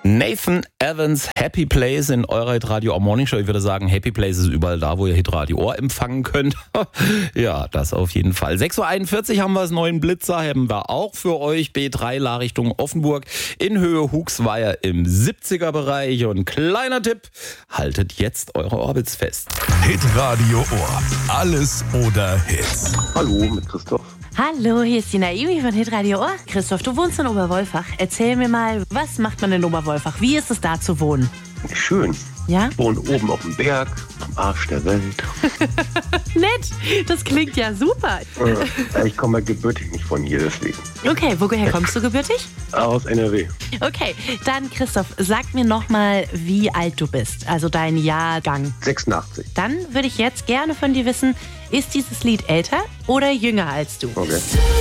Nathan Evans, Happy Place in eurer Hitradio Ohr Morning Show. Ich würde sagen, Happy Place ist überall da, wo ihr Hitradio Ohr empfangen könnt. Ja, das auf jeden Fall. 6.41 Uhr haben wir das neuen Blitzer, haben wir auch für euch. B3 La Richtung Offenburg in Höhe Huxweier im 70er-Bereich. Und kleiner Tipp, haltet jetzt eure Orbits fest. Hitradio Ohr. Alles oder Hits. Hallo, mit Christoph. Hallo, hier ist die Naomi von Hitradio Ohr. Christoph, du wohnst in Oberwolfach. Erzähl mir mal, was macht man in Oberwolfach? Wie ist es da zu wohnen? Schön. Ja? Ich wohne oben auf dem Berg, am Arsch der Welt. Nett, das klingt ja super. Ich komme gebürtig nicht von hier, deswegen. Okay, woher kommst du gebürtig? Aus NRW. Okay, dann Christoph, sag mir nochmal, wie alt du bist, also dein Jahrgang. 86. Dann würde ich jetzt gerne von dir wissen, ist dieses Lied älter oder jünger als du? Okay.